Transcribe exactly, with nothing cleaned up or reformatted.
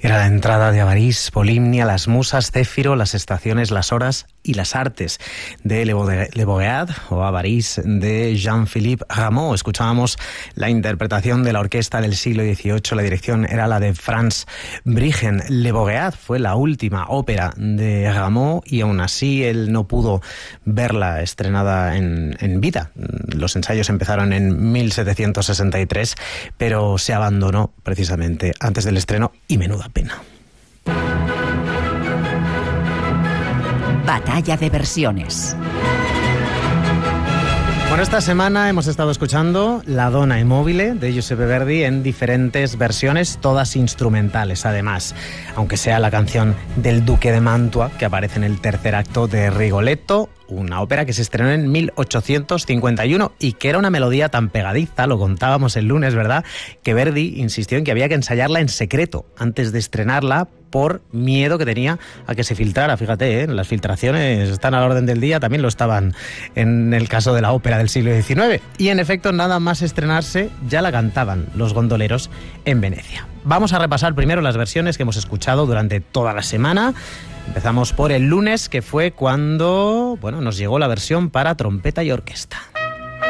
Era la entrada de Avarís, Polimnia, las musas, Céfiro, las estaciones, las horas y las artes de Le Bogead o Avarís de Jean-Philippe Rameau. Escuchábamos la interpretación de la orquesta del siglo dieciocho, la dirección era la de Franz Briggen. Le Bogead fue la última ópera de Rameau y aún así él no pudo verla estrenada en, en vida. Los ensayos empezaron en mil setecientos sesenta y tres, pero se abandonó precisamente antes del estreno y menuda pena. Batalla de versiones. Bueno, esta semana hemos estado escuchando La Donna e Mobile de Giuseppe Verdi en diferentes versiones, todas instrumentales además, aunque sea la canción del Duque de Mantua que aparece en el tercer acto de Rigoletto, una ópera que se estrenó en mil ochocientos cincuenta y uno y que era una melodía tan pegadiza, lo contábamos el lunes, ¿verdad?, que Verdi insistió en que había que ensayarla en secreto antes de estrenarla por miedo que tenía a que se filtrara. Fíjate, ¿eh? Las filtraciones están a la orden del día, también lo estaban en el caso de la ópera del siglo diecinueve. Y en efecto, nada más estrenarse, ya la cantaban los gondoleros en Venecia. Vamos a repasar primero las versiones que hemos escuchado durante toda la semana. Empezamos por el lunes, que fue cuando, bueno, nos llegó la versión para trompeta y orquesta.